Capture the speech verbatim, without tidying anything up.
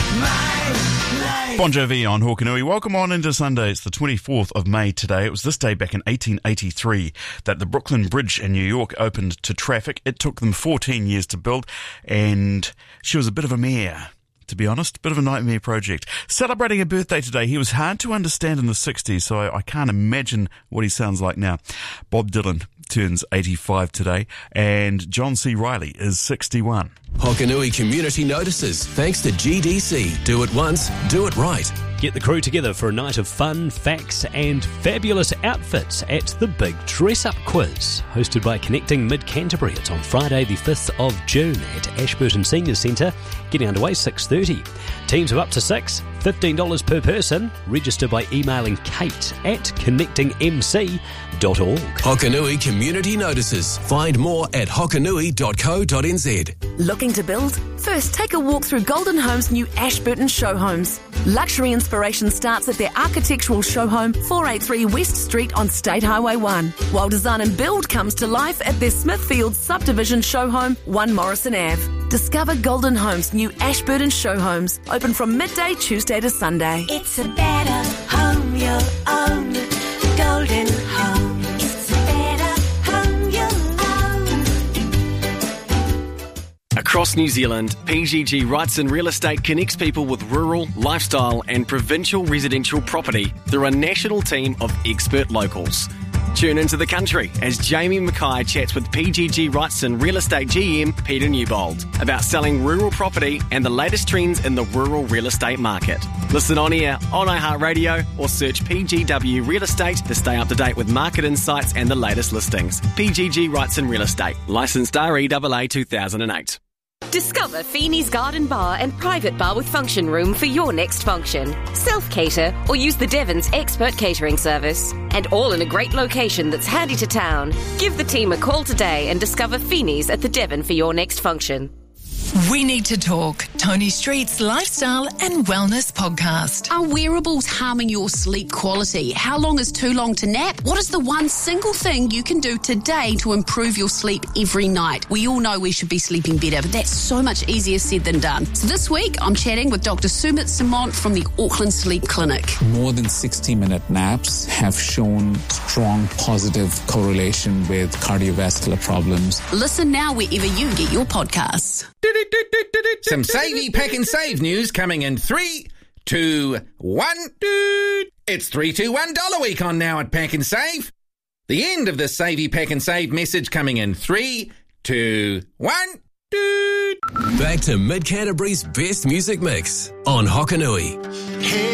Bon Jovi on Hokanui. Welcome on into Sunday. It's the twenty-fourth of May today. It was this day back in eighteen eighty-three that the Brooklyn Bridge in New York opened to traffic. It took them fourteen years to build, and she was a bit of a mare, to be honest. Bit of a nightmare project. Celebrating a birthday today. He was hard to understand in the sixties, so I, I can't imagine what he sounds like now. Bob Dylan turns eighty-five today, and John C. Reilly is sixty-one. Hokanui Community Notices. Thanks to G D C. Do it once, do it right. Get the crew together for a night of fun, facts and fabulous outfits at the Big Dress Up Quiz, hosted by Connecting Mid-Canterbury. It's on Friday the fifth of June at Ashburton Senior Centre, getting underway six thirty. Teams of up to six, fifteen dollars per person. Register by emailing kate at connecting m c dot org. Hokanui Community Notices. Find more at hokanui dot co dot n z. Looking to build? First, take a walk through Golden Homes' new Ashburton show homes. Luxury inspiration starts at their architectural show home, four eighty-three West Street on State Highway one, while design and build comes to life at their Smithfield subdivision show home, one Morrison Avenue. Discover Golden Homes' new Ashburton show homes, open from midday Tuesday to Sunday. It's a better home you'll own. Golden Home. It's a better home you'll own. Across New Zealand, P G G Wrightson Real Estate connects people with rural, lifestyle and provincial residential property through a national team of expert locals. Tune into the country as Jamie Mackay chats with P G G Wrightson Real Estate G M Peter Newbold about selling rural property and the latest trends in the rural real estate market. Listen on air, on iHeartRadio or search P G W Real Estate to stay up to date with market insights and the latest listings. P G G Wrightson Real Estate, licensed R E A A two thousand eight. Discover Feeney's Garden Bar and private bar with function room for your next function. Self-cater or use the Devon's expert catering service. And all in a great location that's handy to town. Give the team a call today and discover Feeney's at the Devon for your next function. We Need to Talk, Tony Street's lifestyle and wellness podcast. Are wearables harming your sleep quality? How long is too long to nap? What is the one single thing you can do today to improve your sleep every night? We all know we should be sleeping better, but that's so much easier said than done. So this week, I'm chatting with Doctor Sumit Simont from the Auckland Sleep Clinic. More than sixty-minute naps have shown strong positive correlation with cardiovascular problems. Listen now wherever you get your podcasts. Some Savey Pack and Save news coming in three, two, one. It's three two one Dollar Week on now at Pack and Save. The end of the Savey Pack and Save message coming in three, two, one. Back to Mid-Canterbury's best music mix on Hokanui.